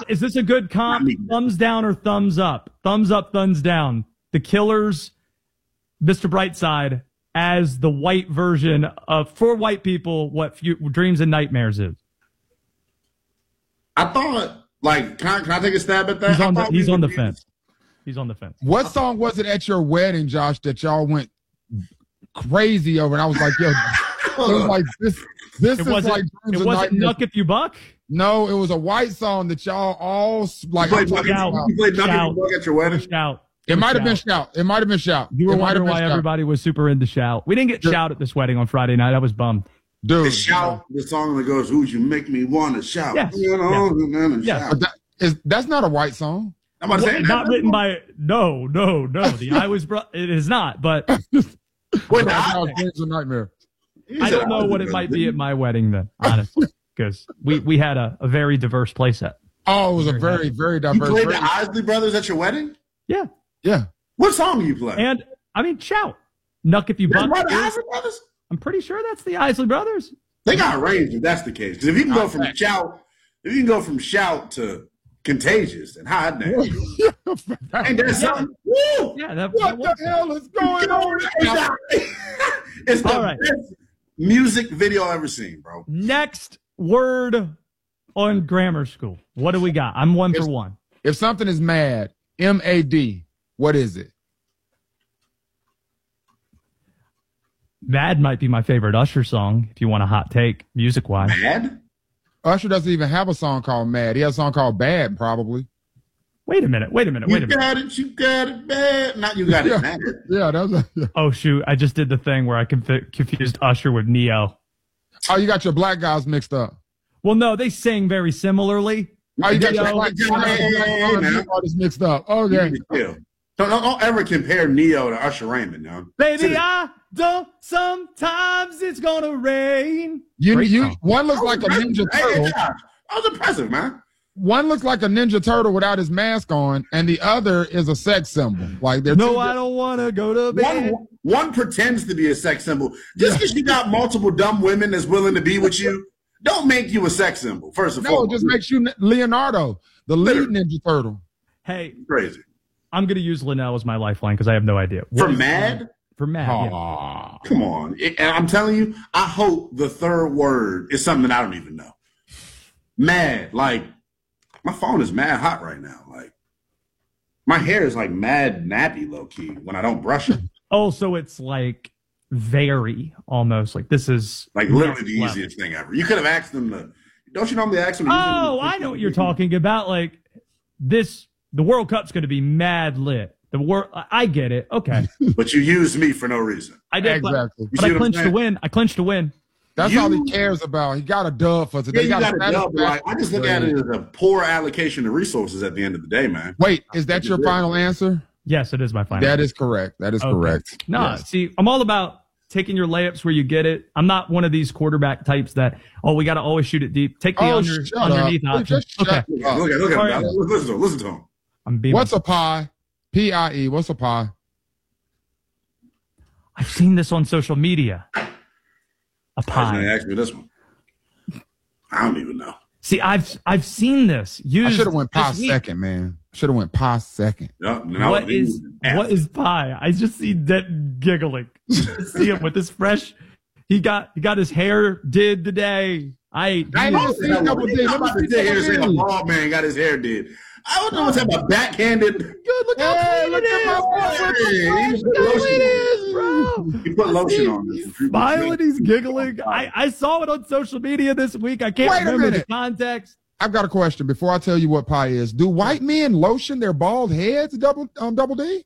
is this a good comp? Thumbs down or thumbs up? Thumbs up, thumbs down. The Killers, Mr. Brightside, as the white version of, for white people, what Dreams and Nightmares is. I thought, like, can I take a stab at that? He's on the fence. He's on the fence. What song was it at your wedding, Josh, that y'all went crazy over? And I was like, yo, it was like this is like Dreams it wasn't Nuck If You Buck? No, it was a white song that y'all all like. You played Nuck If You Buck at your wedding? Shout. It might have been Shout. It might have been Shout. You were wondering why everybody was super into Shout. We didn't get Shout at this wedding on Friday night. I was bummed. Dude, it's Shout, the song that goes, "Who'd you make me want to shout?" Yes. Shout. But that's not a white song. I'm not saying not written by no. The I was it is not, but Dreams and Nightmare. I don't know what it might be at my wedding then, honestly, because we had a very diverse play set. Oh, it was a very, very diverse. You played the Isley Brothers at your wedding? Yeah. Yeah. What song do you play? And I mean, Shout. Nuck If You Buck. The Isley Brothers? I'm pretty sure that's the Isley Brothers. They got range if that's the case. Because if you can go from Shout, to Contagious, and how that ain't that something? Woo! Yeah, what the hell is going on? It's the best music video I've ever seen, bro. Next word on grammar school. What do we got? I'm one for one. If something is mad, M-A-D, what is it? Mad might be my favorite Usher song, if you want a hot take, music-wise. Mad? Usher doesn't even have a song called Mad. He has a song called Bad, probably. Wait a minute. You got it bad. Not you got it mad. Yeah, that was Oh, shoot. I just did the thing where I confused Usher with Neo. Oh, you got your black guys mixed up. Well, no, they sing very similarly. Oh, you got your black guys mixed up. Okay. Don't ever compare Neo to Usher Raymond, no. Baby, I don't. Sometimes it's gonna rain. One looks like a Ninja Turtle. That was impressive, man. One looks like a Ninja Turtle without his mask on, and the other is a sex symbol. Like I don't want to go to bed. One pretends to be a sex symbol. Just because you got multiple dumb women that's willing to be with you, don't make you a sex symbol. First of all, it just makes you Leonardo, the lead Ninja Turtle. Hey, crazy. I'm going to use Linnell as my lifeline because I have no idea. For Mad? For Mad, yeah. Come on. And I'm telling you, I hope the third word is something that I don't even know. Mad. Like, my phone is mad hot right now. Like, my hair is like mad nappy low-key when I don't brush it. Oh, so it's like very almost. Like, this is... Like, literally the easiest thing ever. You could have asked them to... Don't you normally ask them to... Oh, I know what you're talking about. Like, this... The World Cup's going to be mad lit. I get it. Okay. But you used me for no reason. I did. Exactly. But I clinched to win. I clinched to win. That's all he cares about. He got a dub for today. Yeah, you got a dub. Like, I just look at it as a poor allocation of resources at the end of the day, man. Wait, is that your final answer? Yes, it is my final. That is correct. That is correct. No, see, I'm all about taking your layups where you get it. I'm not one of these quarterback types that, we got to always shoot it deep. Take the underneath option. Okay. Look at him. Listen to him. What's a pie? P-I-E. What's a pie? I've seen this on social media. A pie. I asked me this one. I don't even know. See, I've seen this. I should have went pie second, man. Should have went pie second. What is pie? I just see that giggling. See him with his fresh. He got his hair did today. I didn't see Double D. I'm about to say a bald man got his hair did. I don't know what's about backhanded. Good, look how clean it is, bro. You put lotion on this. Smiling, he's giggling. I saw it on social media this week. I can't remember the context. I've got a question before I tell you what pie is. Do white men lotion their bald heads, Double D?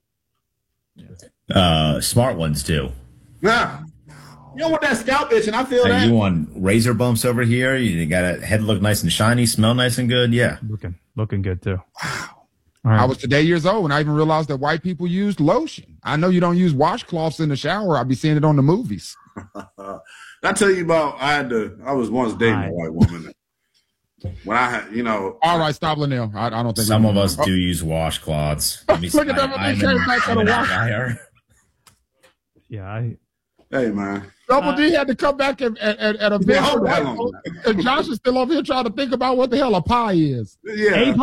Smart ones do. Nah. You don't want that scalp itch, and I feel that. You want razor bumps over here? You got a head look nice and shiny, smell nice and good? Yeah. Looking good, too. Wow. Right. I was today years old, and I even realized that white people used lotion. I know you don't use washcloths in the shower. I'll be seeing it on the movies. I tell you about, I was once dating a white woman. When I had, All right, stop, Linnell. I don't think some of us do use washcloths. Look at that. They came back to the wash. Yeah, Hey, man. Double D had to come back and event. And Josh is still over here trying to think about what the hell a pie is. Yeah.